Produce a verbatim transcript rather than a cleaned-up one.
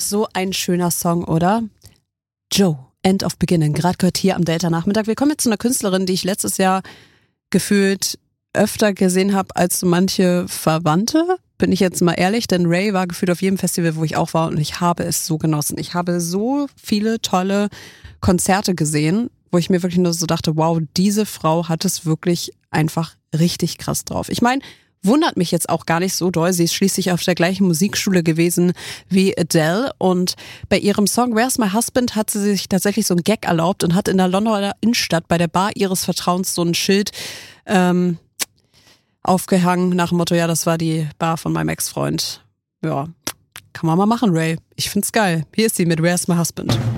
so ein schöner Song, oder? Joe, End of Beginning, gerade gehört hier am Delta-Nachmittag. Wir kommen jetzt zu einer Künstlerin, die ich letztes Jahr gefühlt öfter gesehen habe als manche Verwandte. Bin ich jetzt mal ehrlich, denn Ray war gefühlt auf jedem Festival, wo ich auch war und ich habe es so genossen. Ich habe so viele tolle Konzerte gesehen, wo ich mir wirklich nur so dachte, wow, diese Frau hat es wirklich einfach richtig krass drauf. Ich meine, wundert mich jetzt auch gar nicht so doll. Sie ist schließlich auf der gleichen Musikschule gewesen wie Adele und bei ihrem Song Where's My Husband hat sie sich tatsächlich so einen Gag erlaubt und hat in der Londoner Innenstadt bei der Bar ihres Vertrauens so ein Schild ähm, aufgehangen nach dem Motto, ja, das war die Bar von meinem Ex-Freund. Ja, kann man mal machen, Ray. Ich find's geil. Hier ist sie mit Where's My Husband.